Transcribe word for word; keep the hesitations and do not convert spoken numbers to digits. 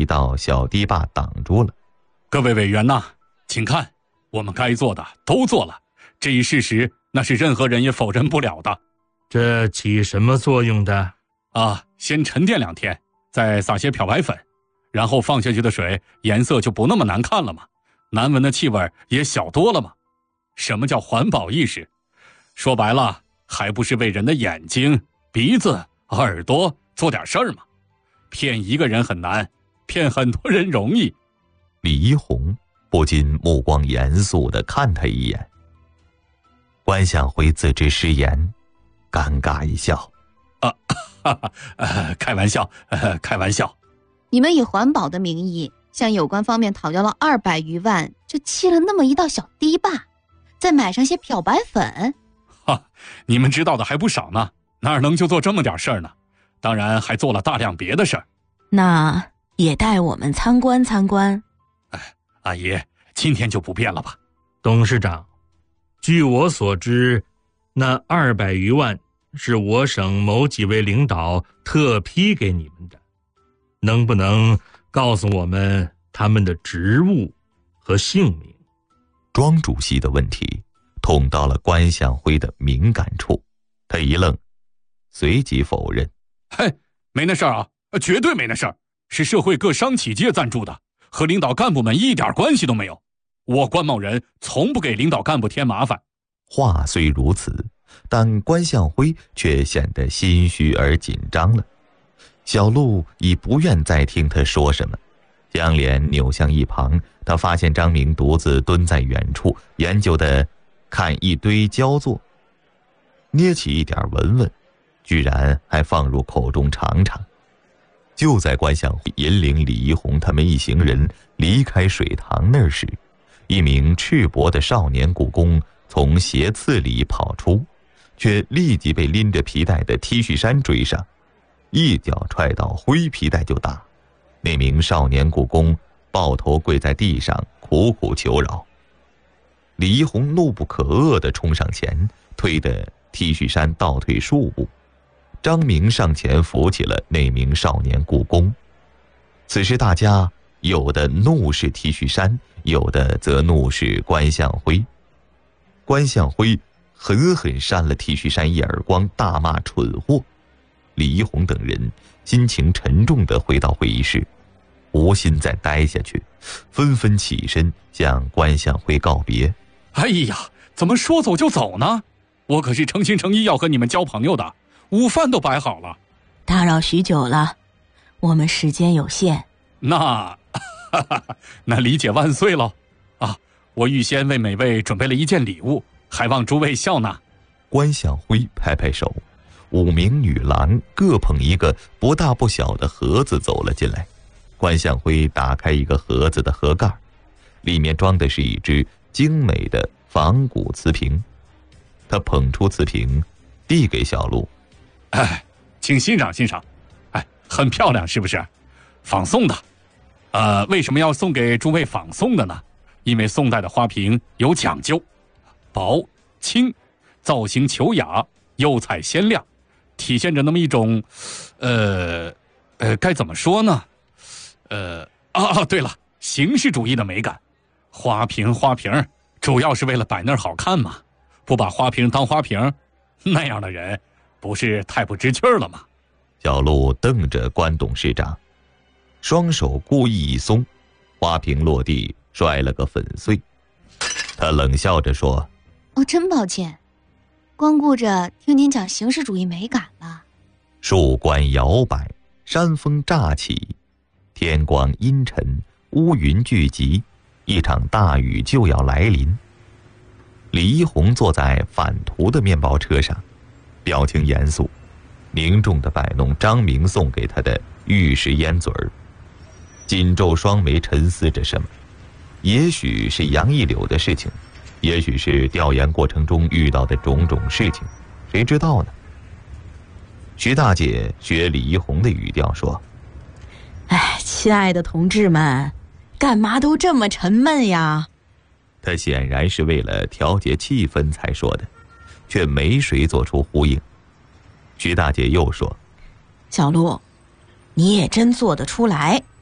道小堤坝挡住了。 各位委员呐，请看，我们该做的都做了，这一事实那是任何人也否认不了的。 这起什么作用的？ 啊，先沉淀两天，再撒些漂白粉，然后放下去的水颜色就不那么难看了嘛，难闻的气味也小多了嘛。什么叫环保意识？说白了，还不是为人的眼睛、鼻子、耳朵做点事儿嘛。骗一个人很难，骗很多人容易。 李一红不禁目光严肃地看他一眼。关向辉自知失言，尴尬一笑。 啊，哈哈，呃，开玩笑，呃，开玩笑。 你们以环保的名义向有关方面讨要了二百余万，就砌了那么一道小堤坝，再买上些漂白粉。 哈，你们知道的还不少呢，哪能就做这么点事儿呢？当然还做了大量别的事儿。 那也带我们参观参观。 哎，阿姨，今天就不便了吧？ 董事长，据我所知，那二百余万是我省某几位领导特批给你们的，能不能告诉我们他们的职务和姓名？ 庄主席的问题捅到了关向辉的敏感处，他一愣，随即否认： 嘿，没那事儿啊，绝对没那事儿，是社会各商企业赞助的，和领导干部们一点关系都没有。我关某人从不给领导干部添麻烦。 话虽如此，但关向辉却显得心虚而紧张了。小陆已不愿再听他说什么，将脸扭向一旁。他发现张明独自蹲在远处，研究地看一堆胶作，捏起一点闻闻，居然还放入口中尝尝。就在关向辉引领李一红他们一行人离开水塘那时，一名赤膊的少年雇工从斜刺里跑出，却立即被拎着皮带的 T 恤衫追上，一脚踹到，挥皮带就打。那名少年雇工抱头跪在地上，苦苦求饶。李一红怒不可遏地冲上前，推得 T 恤衫倒退数步。张明上前扶起了那名少年雇工。此时大家有的怒视 T 恤衫，有的则怒视关向辉。关向辉狠狠扇了 T 恤衫一耳光，大骂蠢货。李一红等人心情沉重地回到会议室，无心再待下去，纷纷起身向关向辉告别。 哎呀，怎么说走就走呢？我可是诚心诚意要和你们交朋友的，午饭都摆好了。 打扰许久了，我们时间有限。 那哈哈，那理解万岁喽。啊，我预先为每位准备了一件礼物，还望诸位笑纳。 关向辉拍拍手，五名女郎各捧一个不大不小的盒子走了进来。关向辉打开一个盒子的盒盖，里面装的是一只精美的仿古瓷瓶。他捧出瓷瓶递给小陆。 哎，请欣赏欣赏。哎，很漂亮是不是？仿宋的。呃，为什么要送给诸位仿宋的呢？因为宋代的花瓶有讲究，薄轻，造型遒雅，釉彩鲜亮，体现着那么一种呃呃该怎么说呢？呃啊对了，形式主义的美感。花瓶花瓶主要是为了摆那儿好看嘛，不把花瓶当花瓶，那样的人不是太不知趣儿了吗？ 小陆瞪着关董事长，双手故意一松，花瓶落地摔了个粉碎。他冷笑着说： 哦，真抱歉，光顾着听您讲形式主义美感了。 树冠摇摆，山风乍起，天光阴沉，乌云聚集，一场大雨就要来临。李一红坐在返途的面包车上，表情严肃，凝重地摆弄张明送给他的玉石烟嘴儿，紧皱双眉沉思着什么。也许是杨一柳的事情，也许是调研过程中遇到的种种事情，谁知道呢？徐大姐学李一红的语调说： 哎，亲爱的同志们，干嘛都这么沉闷呀？ 他显然是为了调节气氛才说的，却没谁做出呼应。徐大姐又说： 小陆，你也真做得出来。